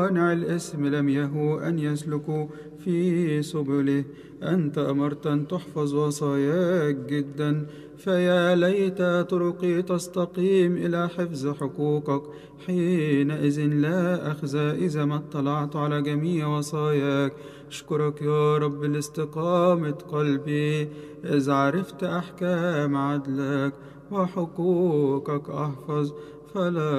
صانع الإثم لم يهوا أن يسلكوا في سبله. أنت أمرت أن تحفظ وصاياك جدا، فيا ليت طرقي تستقيم إلى حفظ حقوقك. حينئذ لا أخزى إذا ما اطلعت على جميع وصاياك. أشكرك يا رب لاستقامة قلبي، إذ عرفت أحكام عدلك وحقوقك أحفظ فلا